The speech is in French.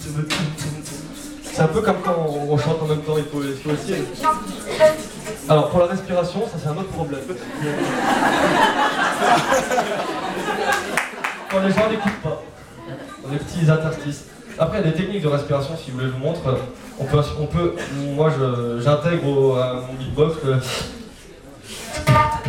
C'est un peu comme quand on chante en même temps, il faut aussi. Alors pour la respiration, ça c'est un autre problème. Quand les gens n'écoutent pas, dans les petits interstices. Après il y a des techniques de respiration, si vous voulez je vous montre. On peut moi j'intègre à mon beatbox